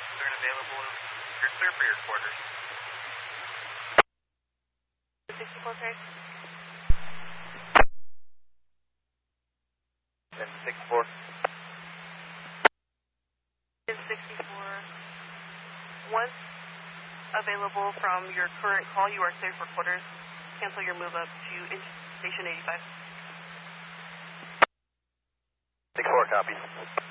Turn available. You're clear for your quarters. 64 pairs. 10-64. Is 64. Once available from your current call, you are clear for quarters. Cancel your move up to station 85. 64 copies.